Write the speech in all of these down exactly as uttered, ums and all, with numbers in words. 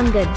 आंगन।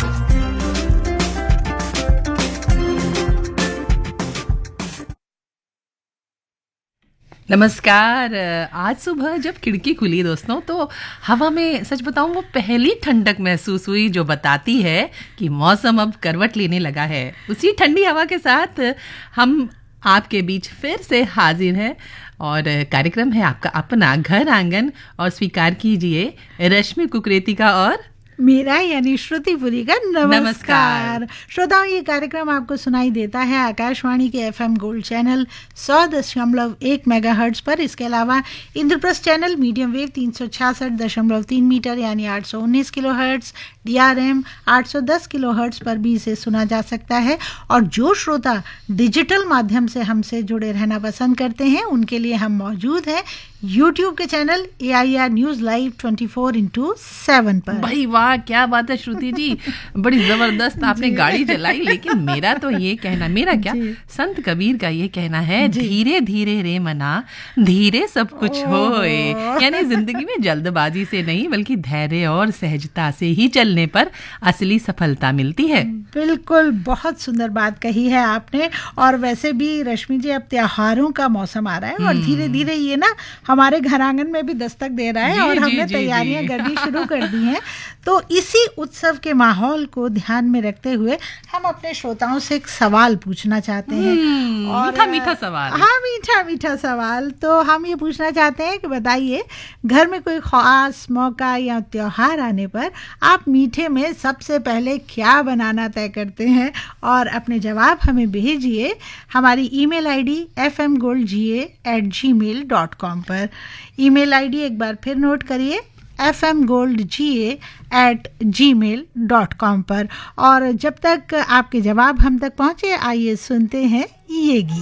नमस्कार। आज सुबह जब खिड़की खुली दोस्तों तो हवा में सच बताऊं वो पहली ठंडक महसूस हुई जो बताती है कि मौसम अब करवट लेने लगा है। उसी ठंडी हवा के साथ हम आपके बीच फिर से हाजिर हैं और कार्यक्रम है आपका अपना घर आंगन और स्वीकार कीजिए रश्मि कुकरेती का और मेरा यानी श्रुतिपुरी का नमस्कार, नमस्कार। श्रोताओं, ये कार्यक्रम आपको सुनाई देता है आकाशवाणी के एफएम गोल्ड चैनल सौ दशमलव एक मेगाहर्ट्ज पर। इसके अलावा इंद्रप्रस्थ चैनल मीडियम वेव तीन सौ छियासठ दशमलव तीन मीटर यानी आठ सौ उन्नीस किलो हर्ट्ज, डीआरएम आठ सौ दस किलो हर्ट्ज पर भी इसे सुना जा सकता है। और जो श्रोता डिजिटल माध्यम से हमसे जुड़े रहना पसंद करते हैं उनके लिए हम मौजूद हैं यूट्यूब के channel A I R news live twenty four into seven पर। भाई वाह, क्या बात है श्रुति जी, बड़ी जबरदस्त आपने गाड़ी चलाई। लेकिन मेरा तो ये कहना, मेरा क्या संत कबीर का ये कहना है, धीरे धीरे रे मना धीरे सब कुछ होए। यानी जिंदगी में जल्दबाजी से नहीं बल्कि धैर्य और सहजता से ही चलने पर असली सफलता मिलती है। बिल्कुल, बहुत सुंदर बात कही है आपने। और वैसे भी रश्मि जी, अब त्योहारों का मौसम आ रहा है और धीरे धीरे ये ना हमारे घर आंगन में भी दस्तक दे रहा है और हमने तैयारियां करनी शुरू कर दी हैं। तो इसी उत्सव के माहौल को ध्यान में रखते हुए हम अपने श्रोताओं से एक सवाल पूछना चाहते हैं। और मीठा मीठा सवाल। हाँ, मीठा मीठा सवाल। तो हम ये पूछना चाहते हैं कि बताइए, घर में कोई खास मौका या त्योहार आने पर आप मीठे में सबसे पहले क्या बनाना तय करते हैं? और अपने जवाब हमें भेजिए हमारी email ID F M gold जी ए एट जी मेल डॉट कॉम पर। ईमेल आईडी एक बार फिर नोट करिए, एफ एम गोल्ड जी ए एट जी मेल डॉट कॉम पर। और जब तक आपके जवाब हम तक पहुँचे, आइए सुनते हैं ये गीत।